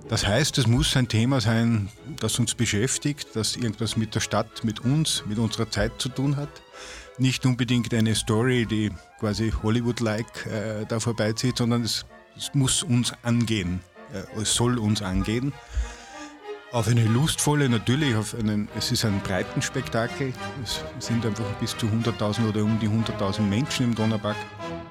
Das heißt, es muss ein Thema sein, das uns beschäftigt, das irgendwas mit der Stadt, mit uns, mit unserer Zeit zu tun hat. Nicht unbedingt eine Story, die quasi Hollywood-like da vorbeizieht, sondern es muss uns angehen. Es soll uns angehen. Auf eine lustvolle, natürlich, es ist ein Breitenspektakel. Es sind einfach bis zu 100.000 oder um die 100.000 Menschen im Donaupark.